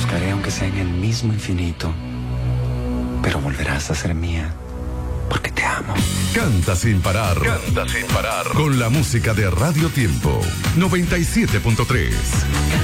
buscaré aunque sea en el mismo infinito, pero volverás a ser mía, porque te amo. Canta sin parar. Canta sin parar. Con la música de Radio Tiempo 97.3.